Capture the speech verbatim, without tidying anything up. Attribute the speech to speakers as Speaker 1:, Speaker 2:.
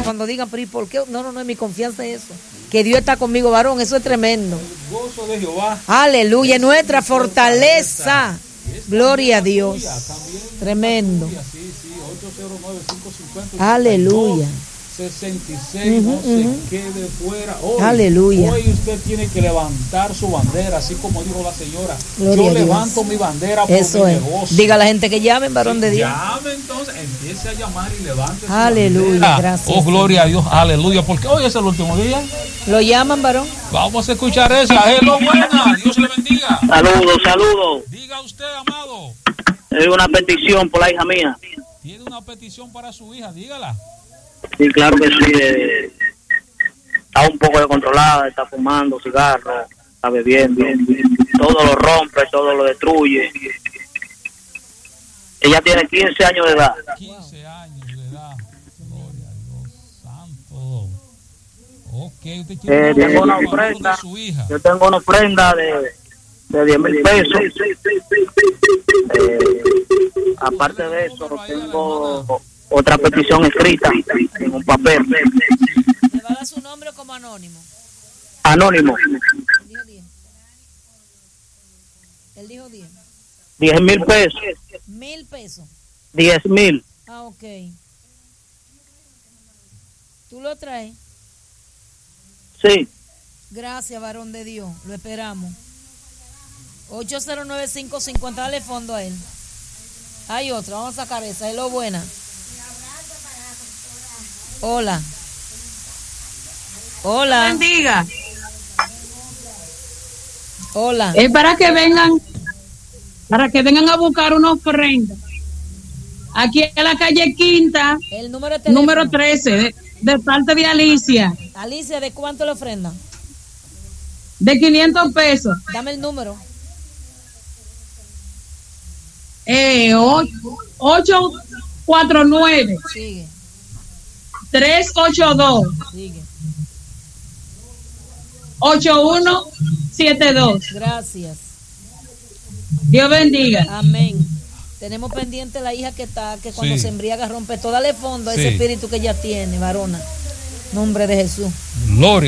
Speaker 1: cuando digan, pero ¿y por qué? No, no, no, mi confianza es eso. Que Dios está conmigo, varón, eso es tremendo.
Speaker 2: El gozo de Jehová.
Speaker 1: Aleluya, nuestra fortaleza. Gloria a Dios. Tremendo.
Speaker 2: Sí, sí, ocho cero nueve, cinco cinco cero,
Speaker 1: Aleluya.
Speaker 2: sesenta y seis, uh-huh, no se uh-huh. quede fuera. Hoy,
Speaker 1: Aleluya.
Speaker 2: Hoy usted tiene que levantar su bandera, así como dijo la señora.
Speaker 1: Gloria
Speaker 2: Yo levanto mi bandera por
Speaker 1: Eso
Speaker 2: mi
Speaker 1: es.
Speaker 2: negocio.
Speaker 1: Diga a la gente que llamen, varón
Speaker 2: sí,
Speaker 1: de Dios.
Speaker 2: Llame entonces, empiece a llamar y levante
Speaker 1: Aleluya,
Speaker 2: su bandera.
Speaker 1: gracias.
Speaker 2: Oh, gloria a Dios, aleluya, porque hoy es el último día.
Speaker 1: ¿Lo llaman, varón?
Speaker 2: Vamos a escuchar esa. Hello, buena. Dios le bendiga.
Speaker 3: Saludos, saludos.
Speaker 2: Diga usted, amado.
Speaker 3: Es una petición por la hija mía.
Speaker 2: Tiene una petición para su hija, dígala.
Speaker 3: Sí, claro que sí. Eh, está un poco descontrolada, está fumando cigarros, está bebiendo, todo lo rompe, todo lo destruye. Ella tiene quince años de edad.
Speaker 2: quince años de edad. Gloria a Dios santo. Ok, usted quiere
Speaker 3: eh, tengo una ofrenda.
Speaker 2: De su hija.
Speaker 3: Yo tengo una ofrenda de, de diez mil pesos. Eh, aparte de eso, tengo otra petición escrita en un papel.
Speaker 1: ¿Le va a dar su nombre como anónimo?
Speaker 3: Anónimo.
Speaker 1: Dijo diez. Él dijo diez.
Speaker 3: Diez mil pesos.
Speaker 1: Mil pesos.
Speaker 3: Diez mil.
Speaker 1: Ah, ok. ¿Tú lo traes?
Speaker 3: Sí.
Speaker 1: Gracias, varón de Dios. Lo esperamos. ocho cero nueve, cinco cinco cero. Dale fondo a él. Hay otra. Vamos a sacar esa. Es lo buena. Hola. Hola.
Speaker 4: Bendiga.
Speaker 1: Hola.
Speaker 4: Es para que vengan, para que vengan a buscar una ofrenda. Aquí en la calle Quinta,
Speaker 1: el número, de
Speaker 4: número trece, de, de parte de Alicia.
Speaker 1: Alicia, ¿de cuánto le ofrenda?
Speaker 4: De quinientos pesos.
Speaker 1: Dame el número.
Speaker 4: Eh, ocho cuatro nueve.
Speaker 1: Sigue.
Speaker 4: tres ocho dos.
Speaker 1: Sigue.
Speaker 4: ocho uno siete dos.
Speaker 1: Gracias.
Speaker 4: Dios bendiga.
Speaker 1: Amén. Tenemos pendiente la hija que está, que cuando
Speaker 2: sí.
Speaker 1: se embriaga rompe todo. Dale fondo a
Speaker 2: sí.
Speaker 1: ese espíritu que ella tiene, varona. Nombre de Jesús.
Speaker 2: Gloria.